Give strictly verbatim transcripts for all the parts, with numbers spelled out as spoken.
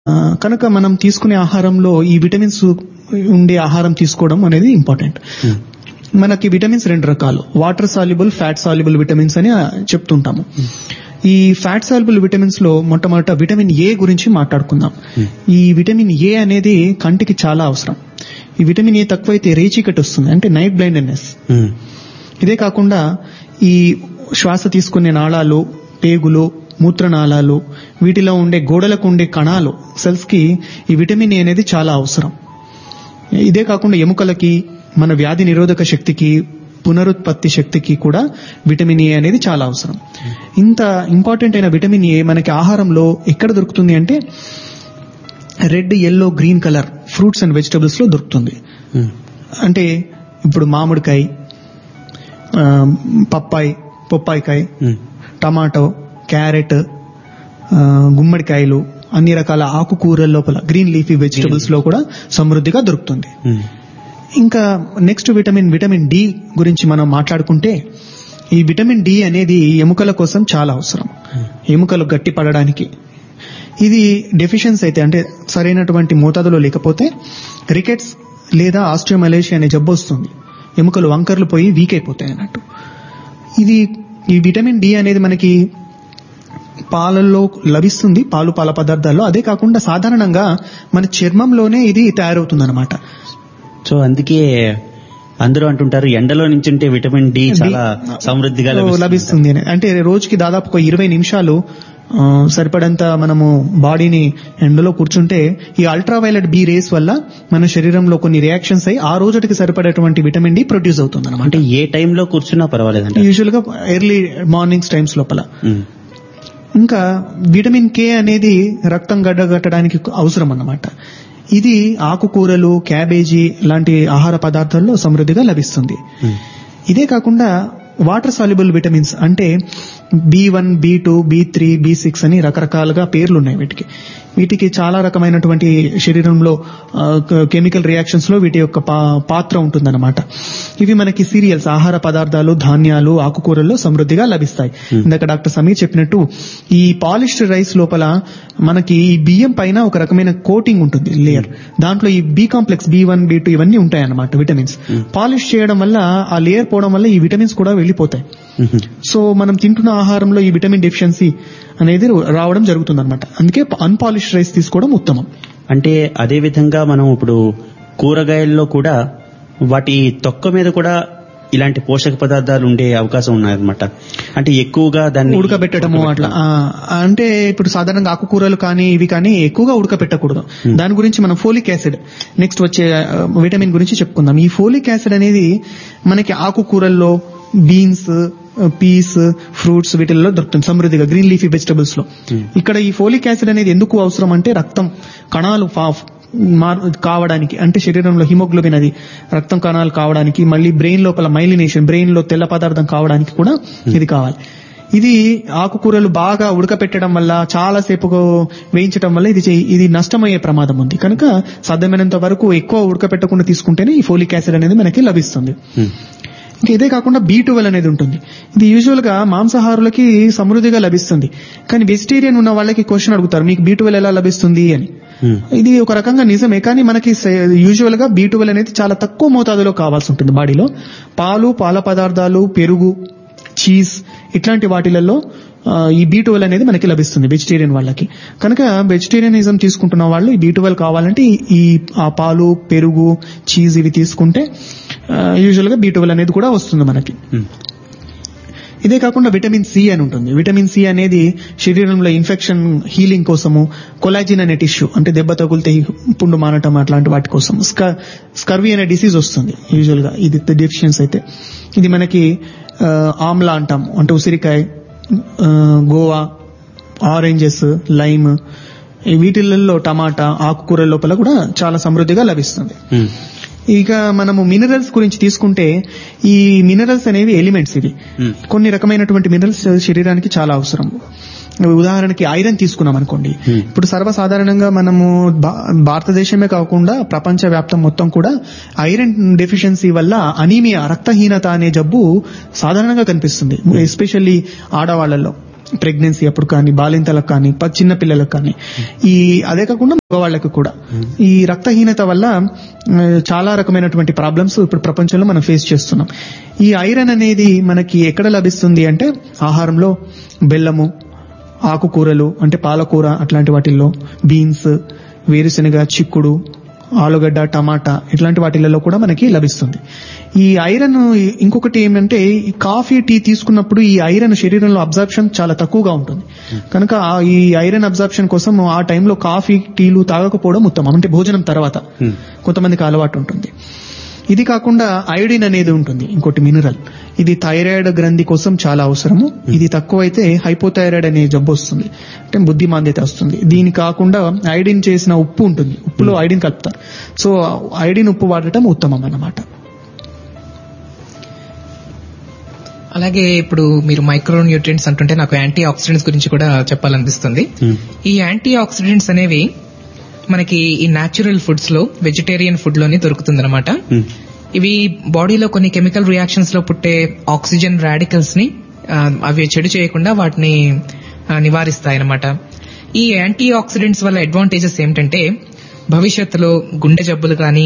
కనుక మనం తీసుకునే ఆహారంలో ఈ విటమిన్స్ ఉండే ఆహారం తీసుకోవడం అనేది ఇంపార్టెంట్. మనకి విటమిన్స్ రెండు రకాలు, water soluble, fat soluble vitamins అని చెప్తుంటాము. ఈ ఫ్యాట్ సాల్యుబుల్ విటమిన్స్ లో మొట్టమొదట విటమిన్ ఏ గురించి మాట్లాడుకుందాం. ఈ విటమిన్ ఏ అనేది కంటికి చాలా అవసరం. ఈ విటమిన్ ఏ తక్కువైతే రేచీకటి వస్తుంది, అంటే నైట్ బ్లైండ్నెస్. ఇదే కాకుండా ఈ శ్వాస తీసుకునే నాళాలు, పేగులు, మూత్రనాళాలు, వీటిలో ఉండే గోడలకు ఉండే కణాలు, సెల్స్ కి ఈ విటమిన్ ఏ అనేది చాలా అవసరం. ఇదే కాకుండా ఎముకలకి, మన వ్యాధి నిరోధక శక్తికి, పునరుత్పత్తి శక్తికి కూడా విటమిన్ ఏ అనేది చాలా అవసరం. ఇంత ఇంపార్టెంట్ అయిన విటమిన్ ఏ మనకి ఆహారంలో ఎక్కడ దొరుకుతుంది అంటే red, yellow, green colour fruits and vegetables లో దొరుకుతుంది. అంటే ఇప్పుడు మామిడికాయ, పప్పాయి, పొప్పాయికాయ, టమాటో, క్యారెట్, గుమ్మడికాయలు, అన్ని రకాల ఆకుకూరల లోపల గ్రీన్ లీఫీ వెజిటబుల్స్ లో కూడా సమృద్ధిగా దొరుకుతుంది. ఇంకా నెక్స్ట్ విటమిన్ విటమిన్ డి గురించి మనం మాట్లాడుకుంటే, ఈ విటమిన్ డి అనేది ఎముకల కోసం చాలా అవసరం, ఎముకలు గట్టి పడడానికి. ఇది డెఫిషియన్సీ అయితే, అంటే సరైనటువంటి మోతాదులో లేకపోతే రికెట్స్ లేదా ఆస్టియోమలేషియా అనే జబ్బు వస్తుంది. ఎముకలు వంకర్లు పోయి వీక్ అయిపోతాయి అన్నట్టు. ఇది ఈ విటమిన్ డి అనేది మనకి పాలల్లో లభిస్తుంది, పాలు పాల పదార్థాల్లో. అదే కాకుండా సాధారణంగా మన చర్మంలోనే ఇది తయారవుతుంది అనమాట. సో అందుకే అందరూ అంటుంటారు ఎండలో నించుంటే విటమిన్ డి చాలా సమృద్ధిగా లభిస్తుంది. అంటే రోజుకి దాదాపు ఒక ఇరవై నిమిషాలు సరిపడంత మనము బాడీని ఎండలో కూర్చుంటే ఈ అల్ట్రావైలెట్ బి రేస్ వల్ల మన శరీరంలో కొన్ని రియాక్షన్స్ అయ్యి ఆ రోజుకి సరిపడేటువంటి విటమిన్ డి ప్రొడ్యూస్ అవుతుంది అనమాట. అంటే ఏ టైంలో కూర్చున్నా పర్వాలేదండి, యూజువల్ గా ఎర్లీ మార్నింగ్స్ టైమ్స్ లోపల. ఇంకా విటమిన్ కే అనేది రక్తం గడ్డగట్టడానికి అవసరం అన్నమాట. ఇది ఆకుకూరలు, క్యాబేజీ లాంటి ఆహార పదార్థాల్లో సమృద్ధిగా లభిస్తుంది. ఇదే కాకుండా వాటర్ సాల్యుబుల్ విటమిన్స్ అంటే B one, B two, B three, B six అని రకరకాలుగా పేర్లు ఉన్నాయి వీటికి. వీటికి చాలా రకమైనటువంటి శరీరంలో కెమికల్ రియాక్షన్స్ లో వీటి యొక్క పాత్ర ఉంటుందన్నమాట. ఇవి మనకి సీరియల్స్, ఆహార పదార్థాలు, ధాన్యాలు, ఆకుకూరల్లో సమృద్ధిగా లభిస్తాయి. ఇందాక డాక్టర్ సమీర్ చెప్పినట్టు ఈ పాలిష్డ్ రైస్ లోపల మనకి ఈ బియ్యం పైన ఒక రకమైన కోటింగ్ ఉంటుంది, లేయర్. దాంట్లో ఈ B complex, B one, B two ఇవన్నీ ఉంటాయి అన్నమాట విటమిన్స్. పాలిష్ చేయడం వల్ల ఆ లేయర్ పోవడం వల్ల ఈ విటమిన్స్ కూడా వెళ్లిపోతాయి. సో మనం తింటున్న ఆహారంలో ఈ విటమిన్ డెఫిషియన్సీ అనేది రావడం జరుగుతుంది అనమాట. అందుకే అన్పాలిష్డ్ రైస్ తీసుకోవడం ఉత్తమం. అంటే అదే విధంగా మనం ఇప్పుడు కూరగాయల్లో కూడా వాటి తొక్క మీద కూడా ఇలాంటి పోషక పదార్థాలు ఉండే అవకాశం ఉన్నాయన్నమాట. అంటే ఎక్కువగా దాన్ని ఉడకబెట్టడము అట్లా. అంటే ఇప్పుడు సాధారణంగా ఆకుకూరలు కానీ ఇవి కానీ ఎక్కువగా ఉడకబెట్టకూడదు. దాని గురించి మనం ఫోలిక్ యాసిడ్ నెక్స్ట్ వచ్చే విటమిన్ గురించి చెప్పుకుందాం. ఈ ఫోలిక్ యాసిడ్ అనేది మనకి ఆకుకూరల్లో, బీన్స్, పీస్, ఫ్రూట్స్ వీటిల్లో దొరుకుతుంది సమృద్ధిగా, గ్రీన్ లీఫీ వెజిటబుల్స్ లో. ఇక్కడ ఈ ఫోలిక్ యాసిడ్ అనేది ఎందుకు అవసరం అంటే రక్తం కణాలు కావడానికి, అంటే శరీరంలో హిమోగ్లోబిన్ అది రక్తం కణాలు కావడానికి, మళ్ళీ బ్రెయిన్ లోపల మైలినేషన్, బ్రెయిన్ లో తెల్ల పదార్థం కావడానికి కూడా ఇది కావాలి. ఇది ఆకుకూరలు బాగా ఉడకపెట్టడం వల్ల, చాలా సేపు వేయించడం వల్ల ఇది ఇది నష్టమయ్యే ప్రమాదం ఉంది. కనుక సాధ్యమైనంత వరకు ఎక్కువ ఉడకపెట్టకుండా తీసుకుంటేనే ఈ ఫోలిక్ యాసిడ్ అనేది మనకి లభిస్తుంది. ఇంకా ఇదే కాకుండా బి ట్వెల్వ్ అనేది ఉంటుంది. ఇది యూజువల్ గా మాంసాహారులకి సమృద్ధిగా లభిస్తుంది. కానీ వెజిటేరియన్ ఉన్న వాళ్ళకి క్వశ్చన్ అడుగుతారు, మీకు బి ట్వెల్వ్ ఎలా లభిస్తుంది అని. ఇది ఒక రకంగా నిజమే, కానీ మనకి యూజువల్ గా బి ట్వెల్వ్ అనేది చాలా తక్కువ మోతాదులో కావాల్సి ఉంటుంది బాడీలో. పాలు, పాల పదార్థాలు, పెరుగు, చీజ్ ఇట్లాంటి వాటిలలో ఈ బి ట్వెల్వ్ అనేది మనకి లభిస్తుంది వెజిటేరియన్ వాళ్ళకి. కనుక వెజిటేరియనిజం తీసుకుంటున్న వాళ్ళు ఈ బి ట్వెల్వ్ కావాలంటే ఈ ఆ పాలు, పెరుగు, చీజ్ ఇవి తీసుకుంటే యూజువల్ గా బి ట్వెల్వ్ అనేది కూడా వస్తుంది మనకి. ఇదే కాకుండా విటమిన్ సి అని ఉంటుంది. విటమిన్ సి అనేది శరీరంలో ఇన్ఫెక్షన్ హీలింగ్ కోసము, కొలాజిన్ అనే టిష్యూ అంటే దెబ్బ తగులితే పుండు మానటం అట్లాంటి వాటి కోసం, స్కర్వీ అనే డిసీజ్ వస్తుంది యూజువల్ గా ఇది డెఫిషియన్సీ అయితే. ఇది మనకి ఆమ్లా అంటాం, అంటే ఉసిరికాయ, గోవా, ఆరెంజెస్, లైమ్ వీటిల్లో, టమాటా, ఆకుకూరల లోపల కూడా చాలా సమృద్ధిగా లభిస్తుంది. ఇక మనము మినరల్స్ గురించి తీసుకుంటే ఈ మినరల్స్ అనేవి ఎలిమెంట్స్. ఇవి కొన్ని రకమైనటువంటి మినరల్స్ శరీరానికి చాలా అవసరం. ఉదాహరణకి ఐరన్ తీసుకున్నాం అనుకోండి. ఇప్పుడు సర్వసాధారణంగా మనము భారతదేశమే కాకుండా ప్రపంచ వ్యాప్తం మొత్తం కూడా ఐరన్ డెఫిషియన్సీ వల్ల అనీమియా, రక్తహీనత అనే జబ్బు సాధారణంగా కనిపిస్తుంది, ఎస్పెషల్లీ ఆడవాళ్లలో. ప్రెగ్నెన్సీ అప్పుడు కానీ, బాలింతలకు కానీ, ప- చిన్న పిల్లలకు కానీ, ఈ అదే కాకుండా మగవాళ్ళకు కూడా ఈ రక్తహీనత వల్ల ఆ, చాలా రకమైనటువంటి ప్రాబ్లమ్స్ ఇప్పుడు ప్రపంచంలో మనం ఫేస్ చేస్తున్నాం. ఈ ఐరన్ అనేది మనకి ఎక్కడ లభిస్తుంది అంటే ఆహారంలో బెల్లము, ఆకుకూరలు అంటే పాలకూర అట్లాంటి వాటిల్లో, బీన్స్, వేరుశెనగ, చిక్కుడు, ఆలుగడ్డ, టమాటా ఇట్లాంటి వాటిలలో కూడా మనకి లభిస్తుంది. ఈ ఐరన్ ఇంకొకటి ఏమంటే ఈ కాఫీ, టీ తీసుకున్నప్పుడు ఈ ఐరన్ శరీరంలో అబ్జార్ప్షన్ చాలా తక్కువగా ఉంటుంది. కనుక ఆ- ఈ ఐరన్ అబ్జార్ప్షన్ కోసం ఆ టైంలో కాఫీ, టీలు తాగకపోవడం ఉత్తమం. అంటే భోజనం తర్వాత కొంతమందికి అలవాటు ఉంటుంది. ఇది కాకుండా అయోడిన్ అనేది ఉంటుంది, ఇంకోటి మినరల్. ఇది థైరాయిడ్ గ్రంథి కోసం చాలా అవసరము. ఇది తక్కువైతే హైపోథైరాయిడ్ అనే జబ్బు వస్తుంది, అంటే బుద్ధిమాంద్యత వస్తుంది. దీని కాకుండా అయోడిన్ చేసిన ఉప్పు ఉంటుంది, ఉప్పులో అయోడిన్ కలుపుతారు. సో అయోడిన్ ఉప్పు వాడటం ఉత్తమం అన్నమాట. అలాగే ఇప్పుడు మీరు మైక్రో న్యూట్రియంట్స్ అంటుంటే నాకు యాంటీ ఆక్సిడెంట్స్ గురించి కూడా చెప్పాలనిపిస్తుంది. ఈ యాంటీ ఆక్సిడెంట్స్ అనేవి మనకి ఈ న్యాచురల్ ఫుడ్స్ లో, వెజిటేరియన్ ఫుడ్ లోనే దొరుకుతుందన్నమాట. ఇవి బాడీలో కొన్ని కెమికల్ రియాక్షన్స్ లో పుట్టే ఆక్సిజన్ రాడికల్స్ ని ఆ, అవి చెడు చేయకుండా వాటిని ఆ, నివారిస్తాయన్నమాట. ఈ యాంటీ ఆక్సిడెంట్స్ వల్ల అడ్వాంటేజెస్ ఏమిటంటే భవిష్యత్తులో గుండె జబ్బులు కానీ,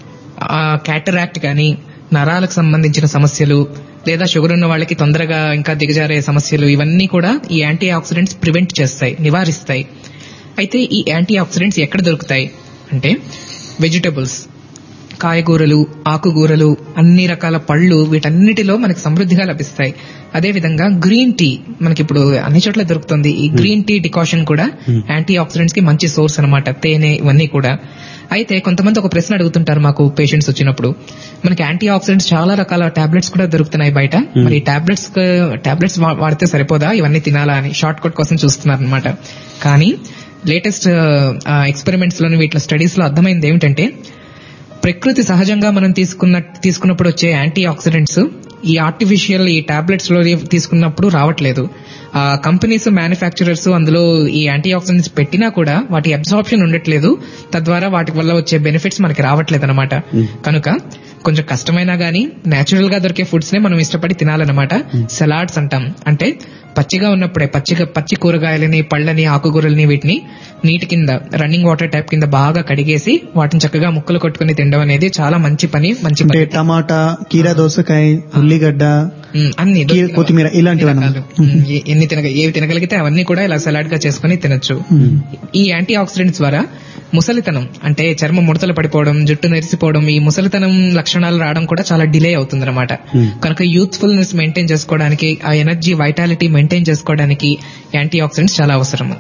క్యాటరాక్ట్ కానీ, నరాలకు సంబంధించిన సమస్యలు, లేదా షుగర్ ఉన్న వాళ్ళకి తొందరగా ఇంకా దిగజారే సమస్యలు, ఇవన్నీ కూడా ఈ యాంటీ ఆక్సిడెంట్స్ ప్రివెంట్ చేస్తాయి, నివారిస్తాయి. అయితే ఈ యాంటీ ఆక్సిడెంట్స్ ఎక్కడ దొరుకుతాయి అంటే వెజిటబుల్స్, కాయగూరలు, ఆకుకూరలు, అన్ని రకాల పళ్ళు, వీటన్నిటిలో మనకి సమృద్ధిగా లభిస్తాయి. అదేవిధంగా గ్రీన్ టీ మనకి ఇప్పుడు అన్ని చోట్ల దొరుకుతుంది. ఈ గ్రీన్ టీ డికాషన్ కూడా యాంటీ ఆక్సిడెంట్స్ కి మంచి సోర్స్ అన్నమాట. తేనె, ఇవన్నీ కూడా. అయితే కొంతమంది ఒక ప్రశ్న అడుగుతుంటారు మాకు పేషెంట్స్ వచ్చినప్పుడు, మనకి యాంటీ ఆక్సిడెంట్స్ చాలా రకాల టాబ్లెట్స్ కూడా దొరుకుతున్నాయి బయట, మరి టాబ్లెట్స్ టాబ్లెట్స్ వాడితే సరిపోదా, ఇవన్నీ తినాలా అని షార్ట్ కట్ కోసం చూస్తున్నారు అనమాట. కానీ లేటెస్ట్ ఎక్స్పెరిమెంట్స్ లోని వీటి స్టడీస్ లో అర్థమైంది ఏమిటంటే ప్రకృతి సహజంగా మనం తీసుకున్న తీసుకున్నప్పుడు వచ్చే యాంటీ ఆక్సిడెంట్స్ ఈ ఆర్టిఫిషియల్ ఈ టాబ్లెట్స్ లో తీసుకున్నప్పుడు రావట్లేదు. ఆ కంపెనీస్, మ్యానుఫ్యాక్చరర్స్ అందులో ఈ యాంటీ ఆక్సిడెంట్స్ పెట్టినా కూడా వాటి అబ్సార్ప్షన్ ఉండట్లేదు, తద్వారా వాటి వల్ల వచ్చే బెనిఫిట్స్ మనకి రావట్లేదు అనమాట. కనుక కొంచెం కష్టమైనా గానీ నేచురల్ గా దొరికే ఫుడ్స్ నే మనం ఇష్టపడి తినాలన్నమాట. సలాడ్స్ అంటాం, అంటే పచ్చిగా ఉన్నప్పుడే పచ్చిగా పచ్చి కూరగాయలని, పళ్ళని, ఆకుకూరలని వీటిని నీటి కింద రన్నింగ్ వాటర్ టైప్ కింద బాగా కడిగేసి వాటిని చక్కగా ముక్కలు కొట్టుకుని తినడం అనేది చాలా మంచి పని, మంచి అంటే పద్ధతి. టమాటా, కీరా దోసకాయ, ఉల్లిగడ్డ, ఉమ్, అన్ని కీ- కొత్తిమీర ఇలాంటివి రకాలు. ఉమ్, ఏ- ఎన్ని తినగ ఏవి తినగలిగితే అవన్నీ కూడా ఇలా సలాడ్ గా చేసుకుని తినొచ్చు. ఈ యాంటీ ఆక్సిడెంట్స్ ద్వారా ముసలితనం అంటే చర్మం ముడతలు పడిపోవడం, జుట్టు నెరిసిపోవడం, ఈ ముసలితనం లక్షణాలు రావడం కూడా చాలా డిలే అవుతుంది అనమాట. కనుక యూత్ఫుల్నెస్ మెయింటైన్ చేసుకోవడానికి, ఆ ఎనర్జీ, వైటాలిటీ మెయింటైన్ చేసుకోవడానికి యాంటీ ఆక్సిడెంట్స్ చాలా అవసరము.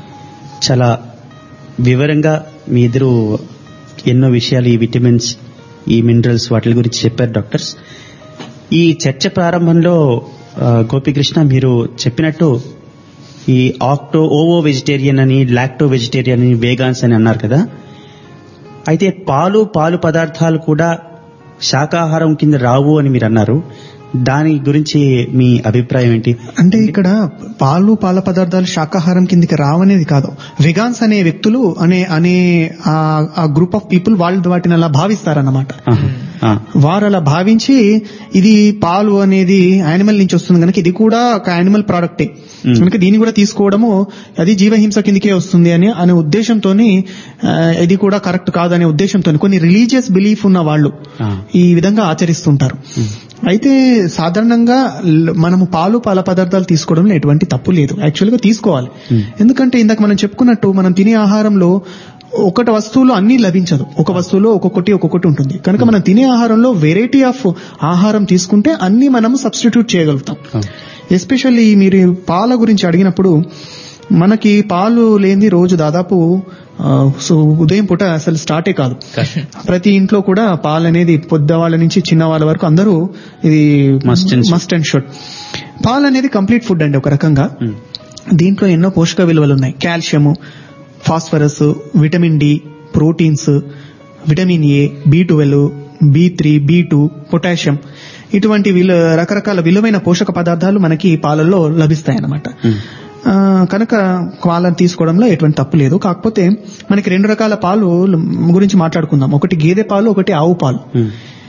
చాలా వివరంగా మీ ఇద్దరు ఎన్నో విషయాలు, ఈ విటమిన్స్, ఈ మినరల్స్, వాటి గురించి చెప్పారు డాక్టర్స్. ఈ చర్చ ప్రారంభంలో ఆ, గోపికృష్ణ మీరు చెప్పినట్టు ఈ ఆక్టో ఓవో వెజిటేరియన్ అని, లాక్టో వెజిటేరియన్ అని, వేగాన్స్ అని అన్నారు కదా. అయితే పాలు పాలు పదార్థాలు కూడా శాకాహారం కింద రావు అని మీరు అన్నారు. దాని గురించి మీ అభిప్రాయం ఏంటి? అంటే ఇక్కడ పాలు, పాల పదార్థాలు శాకాహారం కిందికి రావనేది కాదు. వెగాన్స్ అనే వ్యక్తులు అనే అనే ఆ గ్రూప్ ఆఫ్ పీపుల్ వాళ్ళు వాటిని అలా భావిస్తారన్నమాట. ఆహా, ఆ, వారు అలా భావించి ఇది పాలు అనేది యానిమల్ నుంచి వస్తుంది కనుక ఇది కూడా ఒక యానిమల్ ప్రోడక్టే కనుక దీన్ని కూడా తీసుకోవడము అది జీవహింస కిందికే వస్తుంది అని అనే ఉద్దేశంతో ఇది కూడా కరెక్ట్ కాదనే ఉద్దేశంతో కొన్ని రిలీజియస్ బిలీఫ్ ఉన్న వాళ్ళు ఆ. ఈ విధంగా ఆచరిస్తుంటారు. అయితే సాధారణంగా ల- మనము పాలు, పాల పదార్థాలు తీసుకోవడంలో ఎటువంటి తప్పు లేదు, యాక్చువల్ గా తీసుకోవాలి. ఎందుకంటే ఇందాక మనం చెప్పుకున్నట్టు మనం తినే ఆహారంలో ఒకటి వస్తువులో అన్ని లభించదు, ఒక వస్తువులో ఒక్కొక్కటి ఒక్కొక్కటి ఉంటుంది. కనుక మనం తినే ఆహారంలో వెరైటీ ఆఫ్ ఆహారం తీసుకుంటే అన్ని మనం సబ్స్టిట్యూట్ చేయగలుగుతాం. ఎస్పెషల్లీ మీరు పాల గురించి అడిగినప్పుడు మనకి పాలు లేని రోజు దాదాపు ఆ, సో ఉదయం పూట అసలు స్టార్టే కాదు. ప్రతి ఇంట్లో కూడా పాలు అనేది పొద్దవాళ్ళ నుంచి చిన్నవాళ్ళ వరకు అందరూ ఇది Must and should. Must and should. పాలు అనేది కంప్లీట్ ఫుడ్ అండి ఒక రకంగా. దీంట్లో ఎన్నో పోషక విలువలు ఉన్నాయి. Calcium, phosphorus, vitamin D, proteins, vitamin A, B twelve, B three, B two, potassium, ఇటువంటి విలు రకరకాల విలువైన పోషక పదార్థాలు మనకి పాలల్లో లభిస్తాయి అన్నమాట. ఆ, కనుక పాలను తీసుకోవడంలో ఎటువంటి తప్పు లేదు. కాకపోతే మనకి రెండు రకాల పాలు గురించి మాట్లాడుకుందాం. ఒకటి గేదె పాలు, ఒకటి ఆవు పాలు.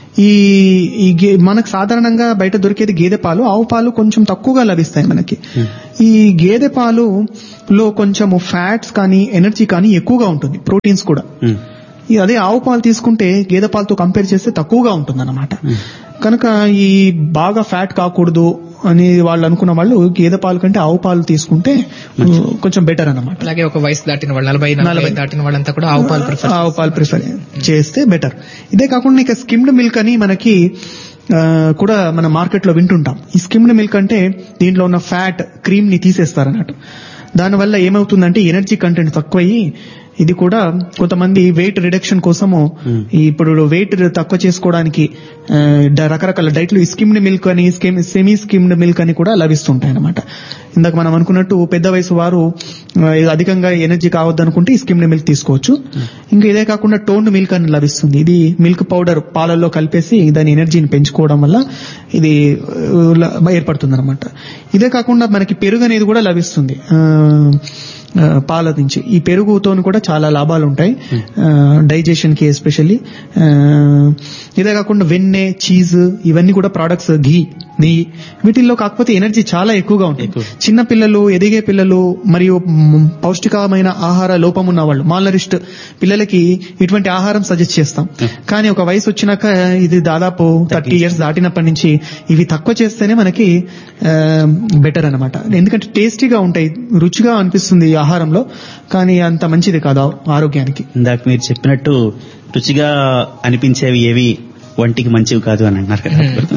ఈ ఈ గే- మనకు సాధారణంగా బయట దొరికేది గేదె పాలు, ఆవు పాలు కొంచెం తక్కువగా లభిస్తాయి మనకి. ఈ గేదె పాలు లో కొంచెము ఫ్యాట్స్ కానీ ఎనర్జీ కానీ ఎక్కువగా ఉంటుంది, ప్రోటీన్స్ కూడా. ఈ అదే ఆవు పాలు తీసుకుంటే గేదె పాలతో కంపేర్ చేస్తే తక్కువగా ఉంటుంది అన్నమాట. కనుక ఈ బాగా ఫ్యాట్ కాకూడదు అని వాళ్ళు అనుకున్న వాళ్ళు గేదె పాలు కంటే ఆవు పాలు తీసుకుంటే కొంచెం బెటర్ అన్నమాట. అలాగే ఒక వయసు దాటిన వాళ్ళు నలభై నలభై దాటిన వాళ్ళంతా కూడా ఆవు పాలు ప్రిఫర్ ఆవు పాలు ప్రిఫర్ చేస్తే బెటర్. ఇదే కాకుండా ఇక స్కిమ్డ్ మిల్క్ అని మనకి ఆ, కూడా మన మార్కెట్ లో వింటుంటాం. ఈ స్కిమ్డ్ మిల్క్ అంటే దీంట్లో ఉన్న ఫ్యాట్ క్రీమ్ ని తీసేస్తారన్నట్టు. దానివల్ల ఏమవుతుందంటే ఎనర్జీ కంటెంట్ తక్కువయ్యి ఇది కూడా కొంతమంది వెయిట్ రిడక్షన్ కోసము ఇప్పుడు వెయిట్ తక్కువ చేసుకోవడానికి ఆ, డ- రకరకాల డైట్లు ఈ స్కిమ్డ్ మిల్క్ అని సెమీ స్కిమ్డ్ మిల్క్ అని కూడా లభిస్తుంటాయి అన్నమాట. ఇందాక మనం అనుకున్నట్టు పెద్ద వయసు వారు ఆ, అధికంగా ఎనర్జీ కావద్దనుకుంటే ఈ స్కిమ్డ్ మిల్క్ తీసుకోవచ్చు. ఇంకా ఇదే కాకుండా టోన్డ్ మిల్క్ అని లభిస్తుంది. ఇది మిల్క్ పౌడర్ పాలల్లో కలిపేసి దాని ఎనర్జీని పెంచుకోవడం వల్ల ఇది ఏర్పడుతుంది అనమాట. ఇదే కాకుండా మనకి పెరుగు అనేది కూడా లభిస్తుంది ఆ, ఆ, పాల నుంచి. ఈ పెరుగుతో కూడా చాలా లాభాలు ఉంటాయి డైజెషన్ కి ఎస్పెషల్లీ. ఇదే కాకుండా వెన్నె, చీజ్ ఇవన్నీ కూడా ప్రొడక్ట్స్, ఘీ, నెయ్యి, వీటిల్లో కాకపోతే ఎనర్జీ చాలా ఎక్కువగా ఉంటుంది. చిన్న పిల్లలు, ఎదిగే పిల్లలు మరియు మ్, పౌష్టికమైన ఆహార లోపం ఉన్న వాళ్ళు, మాల్నరిస్ట్ పిల్లలకి ఇటువంటి ఆహారం సజెస్ట్ చేస్తాం. కానీ ఒక వయసు వచ్చినాక ఇది దాదాపు థర్టీ ఇయర్స్ దాటినప్పటి నుంచి ఇవి తక్కువ చేస్తేనే మనకి బెటర్ అన్నమాట. ఎందుకంటే టేస్టీగా ఉంటాయి, రుచిగా అనిపిస్తుంది ఈ ఆహారంలో, కానీ అంత మంచిది కాదు ఆరోగ్యానికి. ఇందాక మీరు చెప్పినట్టు రుచిగా అనిపించేవి ఏవి వంటికి మంచివి కాదు అని అన్నారు కదా.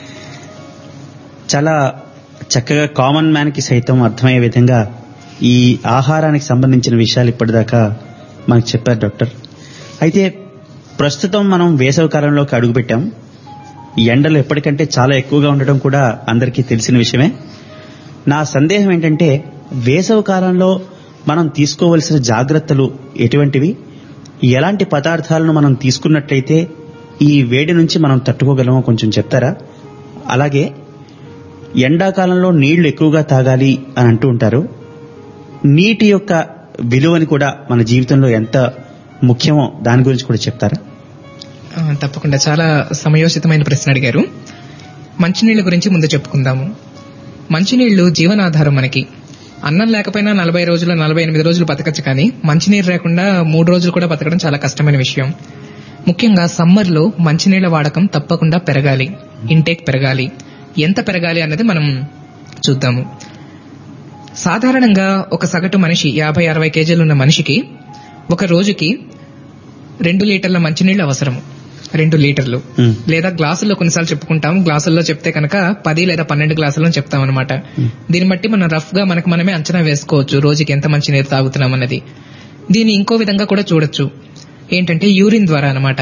చాలా చక్కగా కామన్ మ్యాన్ కి సైతం అర్థమయ్యే విధంగా ఈ ఆహారానికి సంబంధించిన విషయాలు ఇప్పటిదాకా మనకు చెప్పారు డాక్టర్. అయితే ప్రస్తుతం మనం వేసవి కాలంలోకి అడుగుపెట్టాం. ఎండలు ఎప్పటికంటే చాలా ఎక్కువగా ఉండడం కూడా అందరికీ తెలిసిన విషయమే. నా సందేహం ఏంటంటే వేసవి కాలంలో మనం తీసుకోవలసిన జాగ్రత్తలు ఎటువంటివి, ఎలాంటి పదార్థాలను మనం తీసుకున్నట్లయితే ఈ వేడి నుంచి మనం తట్టుకోగలమో కొంచెం చెప్తారా? అలాగే ఎండాకాలంలో నీళ్లు ఎక్కువగా తాగాలి అని అంటూ ఉంటారు. నీటి యొక్క విలువని కూడా మన జీవితంలో ఎంత ముఖ్యమో దాని గురించి కూడా చెప్తారా? ఆ, తప్పకుండా. చాలా సమయోచితమైన ప్రశ్న అడిగారు. మంచినీళ్ల గురించి ముందు చెప్పుకుందాము. మంచినీళ్లు జీవనాధారం. మనకి అన్నం లేకపోయినా నలభై రోజులు నలభై ఎనిమిది రోజులు బతకచ్చు, కానీ మంచినీరు లేకుండా మూడు రోజులు కూడా బతకడం చాలా కష్టమైన విషయం. ముఖ్యంగా సమ్మర్ లో మంచినీళ్ల వాడకం తప్పకుండా పెరగాలి, ఇంటేక్ పెరగాలి. ఎంత పెరగాలి అన్నది మనం చూద్దాము. సాధారణంగా ఒక సగటు మనిషి యాభై అరవై కేజీలు ఉన్న మనిషికి ఒక రోజుకి రెండు లీటర్ల మంచినీళ్లు అవసరం. రెండు లీటర్లు లేదా గ్లాసుల్లో కొన్నిసార్లు చెప్పుకుంటాం, గ్లాసుల్లో చెప్తే కనుక పది లేదా పన్నెండు గ్లాసుల్లో చెప్తాం అనమాట. దీన్ని బట్టి మనం రఫ్ గా మనకు మనమే అంచనా వేసుకోవచ్చు రోజుకి ఎంత మంచి నీరు తాగుతున్నాం అన్నది. దీన్ని ఇంకో విధంగా కూడా చూడొచ్చు, ఏంటంటే యూరిన్ ద్వారా అనమాట.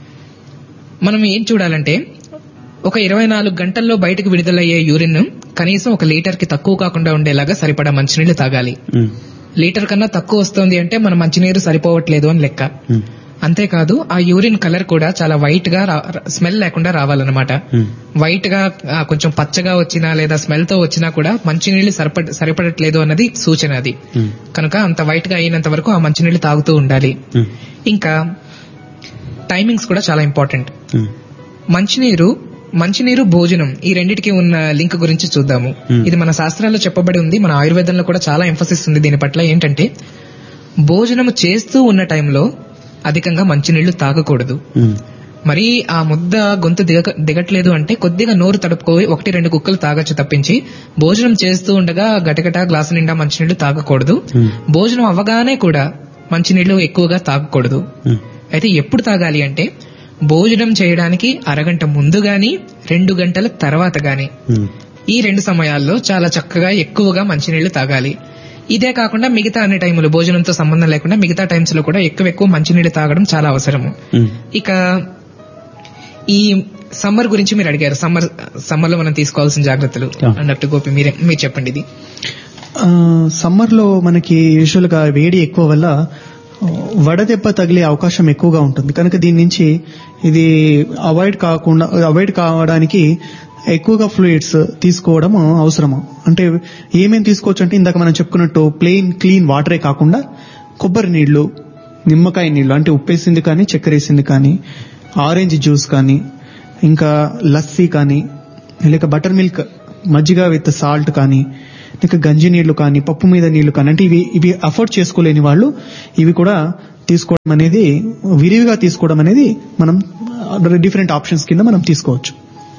మనం ఏం చూడాలంటే ఒక ఇరవై నాలుగు గంటల్లో బయటకు విడుదలయ్యే యూరిన్ కనీసం ఒక లీటర్ కి తక్కువ కాకుండా ఉండేలాగా సరిపడా మంచినీళ్లు తాగాలి. లీటర్ కన్నా తక్కువ వస్తుంది అంటే మన మంచినీరు సరిపోవట్లేదు అని లెక్క. అంతేకాదు ఆ యూరిన్ కలర్ కూడా చాలా వైట్ గా స్మెల్ లేకుండా రావాలన్నమాట. వైట్ గా కొంచెం పచ్చగా వచ్చినా లేదా స్మెల్ తో వచ్చినా కూడా మంచినీళ్లు సరిపడ సరిపడట్లేదు అన్నది సూచన అది. కనుక అంత వైట్ గా అయినంత వరకు ఆ మంచినీళ్లు తాగుతూ ఉండాలి. ఇంకా టైమింగ్స్ కూడా చాలా ఇంపార్టెంట్. మంచినీరు మంచినీరు భోజనం ఈ రెండిటికి ఉన్న లింక్ గురించి చూద్దాము. ఇది మన శాస్త్రాల్లో చెప్పబడి ఉంది, మన ఆయుర్వేదంలో కూడా చాలా ఎంఫసిస్ ఉంది దీని పట్ల. ఏంటంటే భోజనం చేస్తూ ఉన్న టైంలో అధికంగా మంచినీళ్లు తాగకూడదు. మరి ఆ ముద్ద గొంతు దిగ దిగట్లేదు అంటే కొద్దిగా నోరు తడుపుకోవి ఒకటి రెండు కుక్కలు తాగొచ్చు తప్పించి భోజనం చేస్తూ ఉండగా గటగట గ్లాసు నిండా మంచినీళ్లు తాగకూడదు. భోజనం అవ్వగానే కూడా మంచినీళ్లు ఎక్కువగా తాగకూడదు. అయితే ఎప్పుడు తాగాలి అంటే భోజనం చేయడానికి అరగంట ముందు గాని రెండు గంటల తర్వాత గాని, ఈ రెండు సమయాల్లో చాలా చక్కగా ఎక్కువగా మంచినీళ్లు తాగాలి. ఇదే కాకుండా మిగతా అన్ని టైములు భోజనంతో సంబంధం లేకుండా మిగతా టైమ్స్ లో కూడా ఎక్కువ ఎక్కువ మంచినీళ్లు తాగడం చాలా అవసరము. ఇక ఈ సమ్మర్ గురించి మీరు అడిగారు, సమ్మర్ సమ్మర్ లో మనం తీసుకోవాల్సిన జాగ్రత్తలు. డాక్టర్ గోపి మీరే మీరు చెప్పండి. ఇది సమ్మర్ లో మనకి యూజువల్ గా వేడి ఎక్కువ వల్ల వడదెబ్బ తగిలే అవకాశం ఎక్కువగా ఉంటుంది. కనుక దీని నుంచి ఇది అవాయిడ్ కాకుండా అవాయిడ్ కావడానికి ఎక్కువగా ఫ్లూయిడ్స్ తీసుకోవడం అవసరము. అంటే ఏమేమి తీసుకోవచ్చు అంటే ఇందాక మనం చెప్పుకున్నట్టు ప్లెయిన్ క్లీన్ వాటరే కాకుండా కొబ్బరి నీళ్లు, నిమ్మకాయ నీళ్లు అంటే ఉప్పేసింది కానీ చక్కెర వేసింది కానీ, ఆరెంజ్ జ్యూస్ కానీ, ఇంకా లస్సీ కానీ, లేక బటర్ మిల్క్ మజ్జిగ విత్ సాల్ట్ కానీ, లేక గంజి నీళ్లు కానీ, పప్పు మీద నీళ్లు కానీ, అంటే ఇవి ఇవి అఫోర్డ్ చేసుకోలేని వాళ్ళు ఇవి కూడా తీసుకోవడం అనేది, విరివిగా తీసుకోవడం అనేది మనం డిఫరెంట్ ఆప్షన్స్ కింద మనం తీసుకోవచ్చు.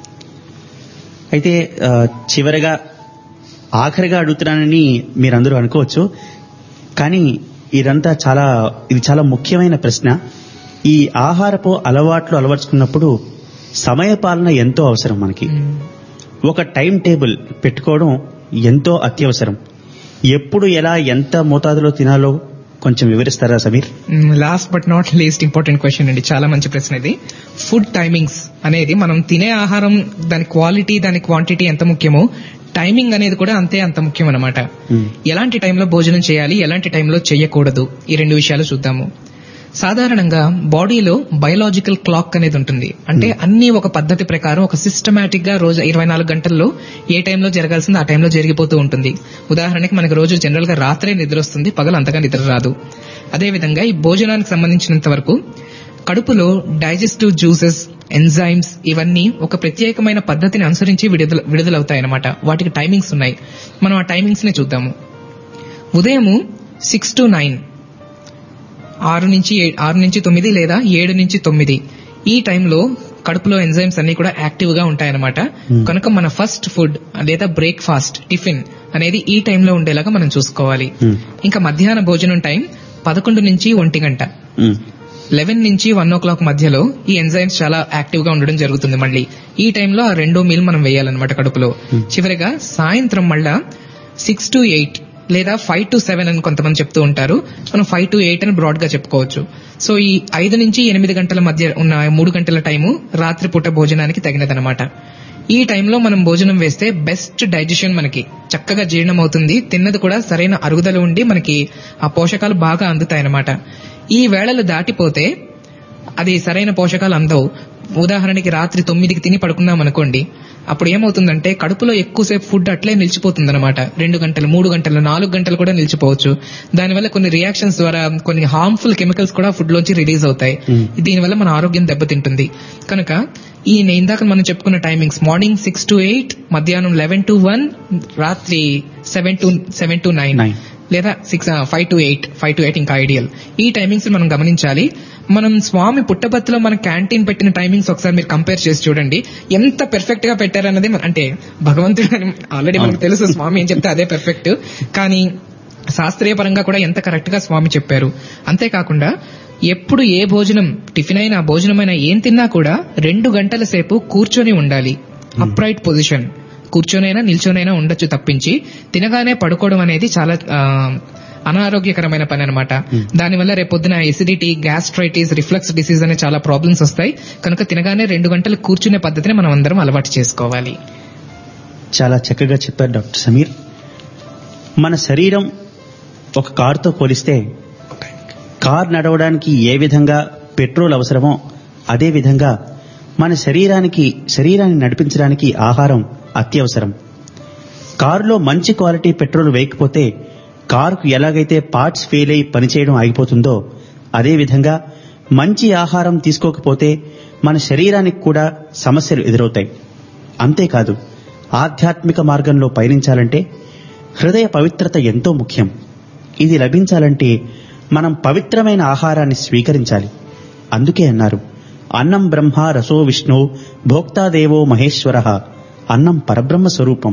అయితే చివరిగా ఆఖరిగా అడుగుతున్నానని మీరందరూ అనుకోవచ్చు, కానీ ఇదంతా చాలా ఇది చాలా ముఖ్యమైన ప్రశ్న. ఈ ఆహారపు అలవాట్లు అలవర్చుకున్నప్పుడు సమయపాలన ఎంతో అవసరం. మనకి ఒక టైం టేబుల్ పెట్టుకోవడం ఎంతో అత్యవసరం. ఎప్పుడు ఎలా ఎంత మోతాదులో తినాలో కొంచెం వివరిస్తారా Sameer? Last but not least important question అండి, చాలా మంచి ప్రశ్న ఇది. ఫుడ్ టైమింగ్స్ అనేది, మనం తినే ఆహారం దాని క్వాలిటీ దాని క్వాంటిటీ ఎంత ముఖ్యమో టైమింగ్ అనేది కూడా అంతే అంత ముఖ్యం అన్నమాట. ఎలాంటి టైంలో భోజనం చేయాలి, ఎలాంటి టైంలో చేయకూడదు, ఈ రెండు విషయాలు చూద్దాము. సాధారణంగా బాడీలో బయోలాజికల్ క్లాక్ అనేది ఉంటుంది. అంటే అన్ని ఒక పద్ధతి ప్రకారం ఒక సిస్టమేటిక్ గా రోజు ఇరవై నాలుగు గంటల్లో ఏ టైంలో జరగాల్సింది ఆ టైంలో జరిగిపోతూ ఉంటుంది. ఉదాహరణకి మనకి రోజు జనరల్ గా రాత్రే నిద్ర వస్తుంది, పగలు అంతగా నిద్ర రాదు. అదేవిధంగా ఈ భోజనానికి సంబంధించినంత వరకు కడుపులో డైజెస్టివ్ జ్యూసెస్, ఎంజైమ్స్ ఇవన్నీ ఒక ప్రత్యేకమైన పద్ధతిని అనుసరించి విడుదల విడుదలవుతాయి అన్నమాట. వాటికి టైమింగ్స్ ఉన్నాయి. మనం ఆ టైమింగ్స్ ని చూద్దాము. ఉదయము సిక్స్ టు నైన్ ఆరు నుంచి ఆరు నుంచి తొమ్మిది లేదా ఏడు నుంచి తొమ్మిది ఈ టైంలో కడుపులో ఎంజైమ్స్ అన్ని కూడా యాక్టివ్ గా ఉంటాయన్నమాట. కనుక మన ఫస్ట్ ఫుడ్ లేదా బ్రేక్ఫాస్ట్, టిఫిన్ అనేది ఈ టైంలో ఉండేలాగా మనం చూసుకోవాలి. ఇంకా మధ్యాహ్న భోజనం టైం పదకొండు నుంచి ఒంటి గంట, లెవెన్ నుంచి వన్ ఓ క్లాక్ మధ్యలో ఈ ఎంజైమ్స్ చాలా యాక్టివ్ గా ఉండడం జరుగుతుంది. మళ్ళీ ఈ టైంలో ఆ రెండో మీల్ మనం వేయాలన్నమాట కడుపులో. చివరిగా సాయంత్రం మళ్ళా సిక్స్ టు ఎయిట్ లేదా ఫైవ్ టు సెవెన్ అని కొంతమంది చెప్తూ ఉంటారు. మనం ఫైవ్ టు ఎయిట్ అని బ్రాడ్ గా చెప్పుకోవచ్చు. సో ఈ ఐదు నుంచి ఎనిమిది గంటల మధ్య ఉన్న మూడు గంటల టైము రాత్రిపూట భోజనానికి తగినదనమాట. ఈ టైంలో మనం భోజనం వేస్తే బెస్ట్ డైజెషన్, మనకి చక్కగా జీర్ణం అవుతుంది. తిన్నది కూడా సరైన అరుగుదల ఉండి మనకి ఆ పోషకాలు బాగా అందుతాయన్నమాట. ఈ వేళలు దాటిపోతే అది సరైన పోషకాలు అందవు. ఉదాహరణకి రాత్రి తొమ్మిదికి తిని పడుకున్నాం అనుకోండి, అప్పుడు ఏమవుతుందంటే కడుపులో ఎక్కువసేపు ఫుడ్ అట్లే నిలిచిపోతుంది అనమాట. రెండు గంటలు, మూడు గంటలు, నాలుగు గంటలు కూడా నిలిచిపోవచ్చు. దానివల్ల కొన్ని రియాక్షన్స్ ద్వారా కొన్ని హార్మ్ఫుల్ కెమికల్స్ కూడా ఫుడ్ లోంచి రిలీజ్ అవుతాయి. దీనివల్ల మన ఆరోగ్యం దెబ్బతింటుంది. కనుక ఈ ఇందాక మనం చెప్పుకున్న timings morning six to eight, మధ్యాహ్నం లెవెన్ టు వన్, రాత్రి seven to seven to nine లేదా six five to eight five to eight ఇంకా ఐడియల్. ఈ టైమింగ్స్ మనం గమనించాలి. మనం స్వామి పుట్టపర్తిలో మన క్యాంటీన్ పెట్టిన టైమింగ్స్ ఒకసారి మీరు కంపేర్ చేసి చూడండి, ఎంత పెర్ఫెక్ట్ గా పెట్టారన్నది. అంటే భగవంతుడు ఆల్రెడీ మనకు తెలుసు, స్వామి ఏం చెప్తే అదే పెర్ఫెక్ట్. కానీ శాస్త్రీయ పరంగా కూడా ఎంత కరెక్ట్ గా స్వామి చెప్పారు. అంతేకాకుండా ఎప్పుడు ఏ భోజనం, టిఫిన్ అయినా భోజనమైనా ఏం తిన్నా కూడా రెండు గంటల సేపు కూర్చొని ఉండాలి. అప్రైట్ పొజిషన్, కూర్చొనైనా నిల్చొనైనా ఉండొచ్చు తప్పించి తినగానే పడుకోవడం అనేది చాలా అనారోగ్యకరమైన పని అనమాట. దానివల్ల రేపొద్దున ఎసిడిటీ, గ్యాస్ట్రైటిస్, రిఫ్లక్స్ డిసీజ్ అనే చాలా ప్రాబ్లమ్స్ వస్తాయి. కనుక తినగానే రెండు గంటలు కూర్చునే పద్ధతిని మనం అందరం అలవాటు చేసుకోవాలి. చాలా చక్కగా చెప్పారు డాక్టర్ సమీర్. మన శరీరం ఒక కారుతో పోలిస్తే కార్ నడవడానికి ఏ విధంగా పెట్రోల్ అవసరమో అదే విధంగా మన శరీరానికి శరీరాన్ని నడిపించడానికి ఆహారం అత్యవసరం. కారులో మంచి క్వాలిటీ పెట్రోల్ వేయకపోతే కారుకు ఎలాగైతే పార్ట్స్ ఫెయిల్ అయి పనిచేయడం ఆగిపోతుందో అదేవిధంగా మంచి ఆహారం తీసుకోకపోతే మన శరీరానికి కూడా సమస్యలు ఎదురవుతాయి. అంతేకాదు, ఆధ్యాత్మిక మార్గంలో పయనించాలంటే హృదయ పవిత్రత ఎంతో ముఖ్యం. ఇది లభించాలంటే మనం పవిత్రమైన ఆహారాన్ని స్వీకరించాలి. అందుకే అన్నారు, అన్నం బ్రహ్మ రసో విష్ణు భోక్తాదేవో మహేశ్వరః, అన్నం పరబ్రహ్మ స్వరూపం.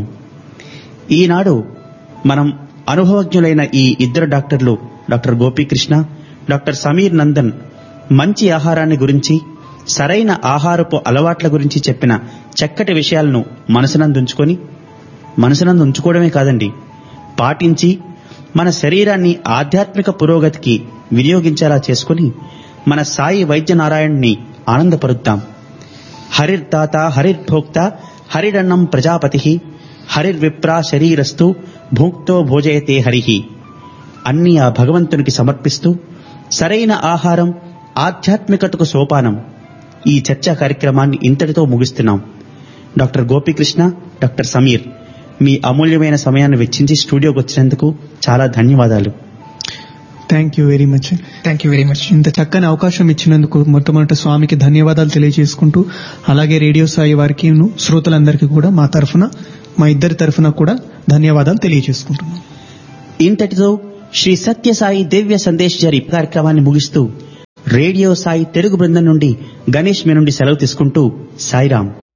ఈనాడు మనం అనుభవజ్ఞులైన ఈ ఇద్దరు డాక్టర్లు, డాక్టర్ గోపీకృష్ణ, డాక్టర్ సమీర్ నందన్ మంచి ఆహారాన్ని గురించి, సరైన ఆహారపు అలవాట్ల గురించి చెప్పిన చక్కటి విషయాలను మనసునందుంచుకొని, మనసునందుంచుకోవడమే కాదండి, పాటించి మన శరీరాన్ని ఆధ్యాత్మిక పురోగతికి వినియోగించేలా చేసుకుని మన సాయి వైద్యనారాయణ్ణి ఆనందపరుద్దాం. హరిర్దాత హరిర్భోక్త హరిరన్నం ప్రజాపతి హరిర్విప్రా శరీరస్తు భుక్తో భోజయతే హరిహి. అన్ని ఆ భగవంతునికి సమర్పిస్తూ సరైన ఆహారం ఆధ్యాత్మికతకు సోపానం. ఈ చర్చా కార్యక్రమాన్ని ఇంతటితో ముగిస్తున్నాం. డాక్టర్ గోపీకృష్ణ, డాక్టర్ సమీర్, మీ అమూల్యమైన సమయాన్ని వెచ్చించి స్టూడియోకి వచ్చినందుకు చాలా ధన్యవాదాలు. Thank you very much. Thank you very much. ఇంత చక్కని అవకాశం ఇచ్చినందుకు మొట్టమొదటి స్వామికి ధన్యవాదాలు తెలియజేసుకుంటూ, అలాగే రేడియో సాయి వారికి శ్రోతలందరికీ కూడా మా తరఫున, మా ఇద్దరి తరఫున కూడా ధన్యవాదాలు తెలియజేసుకుంటున్నాం. ఇంతటితో శ్రీ సత్య సాయి దివ్య సందేశ్ జరి కార్యక్రమాన్ని ముగిస్తూ రేడియో సాయి తెలుగు బృందం నుండి గణేష్ మీ నుండి సెలవు తీసుకుంటూ సాయిరాం.